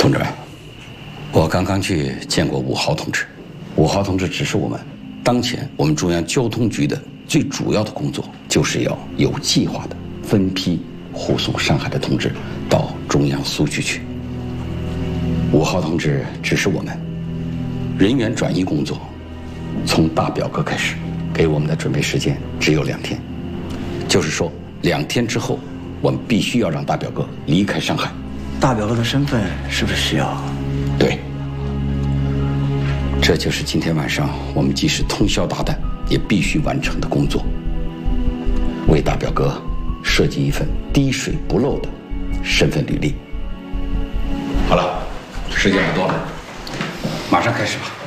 同志，我刚刚去见过5号同志，5号同志指示我们，当前我们中央交通局的最主要的工作就是要有计划的分批护送上海的同志到中央苏区去。5号同志指示我们，人员转移工作从大表哥开始，给我们的准备时间只有2天，就是说2天之后，我们必须要让大表哥离开上海。 大表哥的身份是不是需要？ 对，这就是今天晚上我们即使通宵达旦也必须完成的工作，为大表哥设计一份滴水不漏的身份履历。好了，时间不多了，马上开始吧。